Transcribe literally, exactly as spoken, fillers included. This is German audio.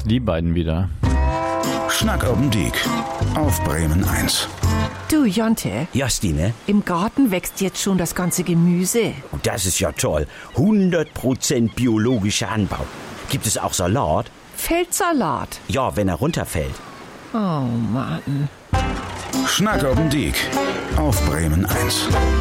die beiden wieder. Schnack oben Diek auf Bremen eins. Du, Jonte, Ja, Stine, im Garten wächst jetzt schon das ganze Gemüse. das ist ja toll. hundert Prozent biologischer Anbau. Gibt es auch Salat? Feldsalat. Ja, wenn er runterfällt. Oh Mann. Schnack oben Diek auf Bremen eins.